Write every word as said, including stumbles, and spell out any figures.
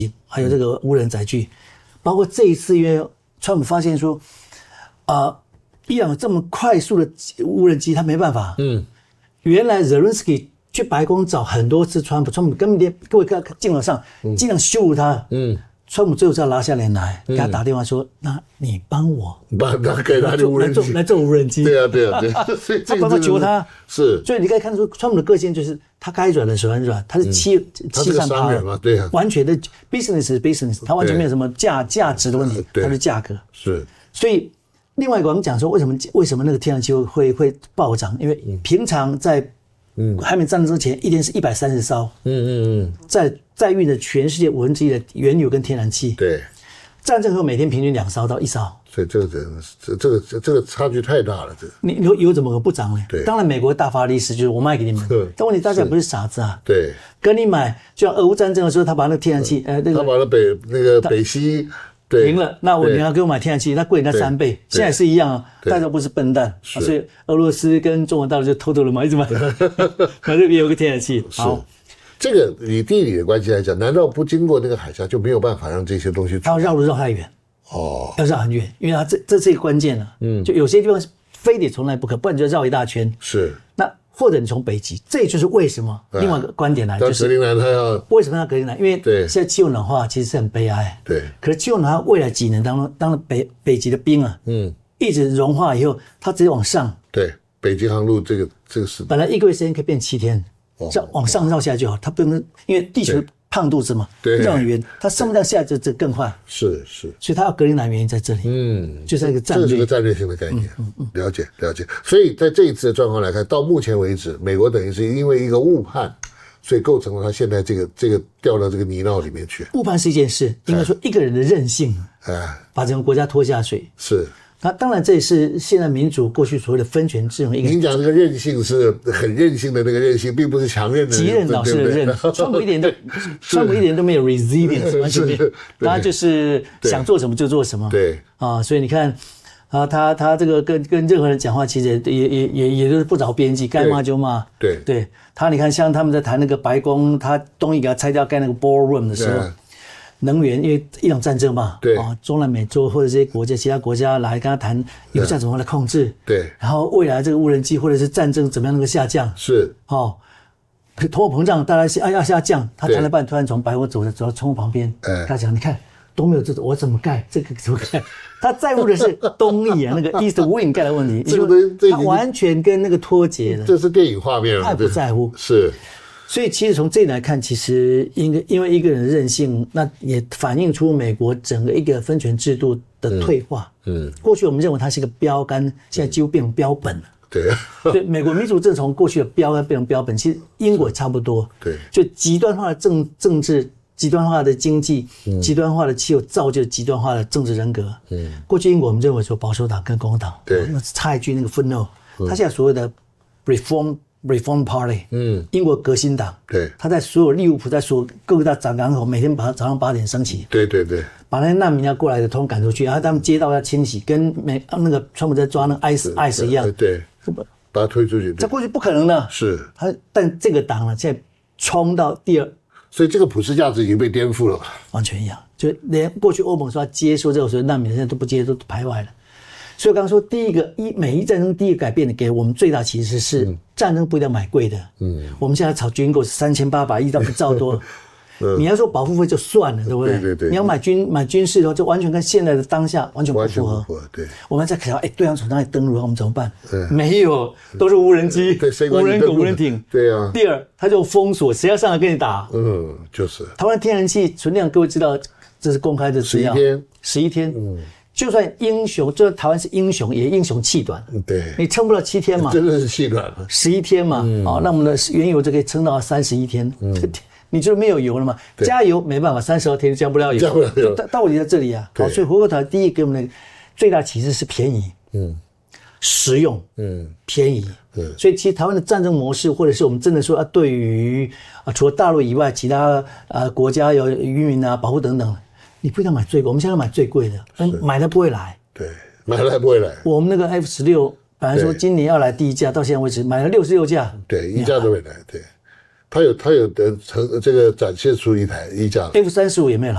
还有这个无人载具，包括这一次，因为川普发现说，啊、呃，伊朗有这么快速的无人机，他没办法。嗯，原来 Zelensky 去白宫找很多次川普，川普根本连各位看镜头上尽量羞辱他。嗯。川普最后是要拉下脸来，给他打电话说：“嗯、那你帮我， 帮他给他的无人机来做无人机。” 对啊，对啊，对啊，所以他帮他求他， 是。 所以你可以看出川普的个性就是他该软的时候很软，他是欺、嗯、欺善怕恶， 对啊， 完全的 business 是 business， 他完全没有什么价价值的问题，他是价格是。 所以另外一个我们讲说，为什么为什么那个天然气会会暴涨？因为平常在嗯还没战争之前，一天是一百三十艘，嗯嗯嗯，在在运的全世界五分之一的原油跟天然气， 对。 战争后每天平均两艘到一艘， 所以这个这这个这个差距太大了。这个你油油怎么可能不涨呢？ 对， 当然美国大发利市，就是我卖给你们。但问题大家不是傻子啊。 对， 跟你买，就像俄乌战争的时候，他把那个天然气，呃，那个他把那北那个北溪对赢了，那我你要给我买天然气，那贵人家三倍，现在也是一样啊，大家不是笨蛋，啊、所以俄罗斯跟中国大陆就偷偷的买，一直买，反正也有个天然气。好。 这个以地理的关系来讲，难道不经过那个海峡就没有办法让这些东西？ 它要绕路绕太远哦， 要绕很远，因为它这这是一个关键了。嗯，就有些地方是非得从来不可，不然你就绕一大圈。 是。 那或者你从北极，这就是为什么、啊、另外一个观点来，就是格陵兰它要为什么要格陵兰？因为现在气候暖化其实是很悲哀。 对。 可是气候暖化未来几年当中，当然北北极的冰啊，嗯，一直融化以后，它直接往上。 对，北极航路这个这个是本来一个月时间可以变七天。这往上绕下就好，它不能因为地球胖肚子嘛，绕很远，它上不到下就这更快。 是是， 所以它要格陵兰原因在这里，嗯，就是一个战略， 这是个战略性的概念，嗯嗯，了解了解。所以在这一次的状况来看，到目前为止，美国等于是因为一个误判，所以构成了他现在这个这个掉到这个泥淖里面去。 误判是一件事，应该说一个人的任性，哎，把整个国家拖下水。 是。 那当然，这也是现在民主过去所谓的分权制衡。 您讲这个韧性是很任性的那个韧性，并不是强韧的。 极任老师的任，川普一点都，川普一点都没有 resilience， 完全没有，他就是想做什么就做什么。 对啊，所以你看啊，他他这个跟跟任何人讲话，其实也也也也都是不着边际，该骂就骂。 对对，他你看，像他们在谈那个白宫，他东西给他拆掉盖那个 ballroom 的时候。能源，因为伊朗战争嘛， 对啊，中南美洲或者这些国家、其他国家来跟他谈油价怎么来控制， 对， 然后未来这个无人机或者是战争怎么样能够下降， 是， 哦，通货膨胀大家要下降，他谈了半突然从白宫走走到窗户旁边，哎，他讲你看都没有这种，我怎么盖这个怎么盖？他在乎的是东翼啊，那个 East Wing 盖的问题， 这个他完全跟那个脱节了， 这是电影画面了， 太不在乎， 是。 所以其实从这里来看，其实因为因为一个人的任性，那也反映出美国整个一个分权制度的退化。嗯，嗯过去我们认为它是一个标杆，现在几乎变成标本了。 对， 所以美国民主政从过去的标杆变成标本，其实英国也差不多。 对， 就极端化的政政治、极端化的经济、嗯、极端化的气候，造就极端化的政治人格。嗯，过去英国我们认为说保守党跟共和党， 对， 那差一句那个愤怒，他现在所谓的 reform。Reform Party， 嗯，英国革新党， 对， 他在所有利物浦，在所有各大港港口，每天把早上八点升起， 对对对， 把那些难民要过来的通赶出去，然后他们街道要清洗，跟美那个川普在抓那个 ICE ICE 一样， 对，把他推出去， 在过去不可能的， 是， 他但这个党呢，现在冲到第二， 所以这个普世价值已经被颠覆了， 完全一样，就连过去欧盟说要接受这个所谓难民，现在都不接，都排外了。所以我刚刚说，第一个一美伊战争第一个改变的给我们最大其实是、嗯、战争不一定要买贵的。嗯，我们现在炒军购是三千八百亿到一兆多，嗯、你要说保护费就算了，对不对？ 对对对。 你要买军买军事的话，就完全跟现在的当下完全不符合。 完全不符合，对。 我们在想，哎，对方从哪里登陆，我们怎么办？没有，都是无人机、无人狗、无人艇。 对啊。 第二，他就封锁，谁要上来跟你打？ 嗯，就是。 台湾天然气存量，各位知道，这是公开的资料。 十一天。 十一天。嗯。就算英雄，就算台湾是英雄，也英雄气短。 对， 你撑不到七天嘛？ 真的是气短了。 十一天嘛，啊、嗯哦，那我们的原油就可以撑到三十一天。嗯，你就没有油了嘛？加油没办法，三十二天降不了油。 降不了油， 道理在这里啊。好，所以回过头来，第一给我们的最大启示是便宜，嗯，实用，嗯，便宜。嗯，所以其实台湾的战争模式，或者是我们真的说啊，对于啊除了大陆以外，其他呃国家有渔民啊保护等等。你不一定要买最贵，我们现在买最贵的，但买了不会来。 对，买了不会来。 我们那个 F 十六本来说今年要来第一架，到现在为止买了六十六架。 对，一架都没来。对，他有他有的成这个展现出一台一架。 F 三十五也没有来。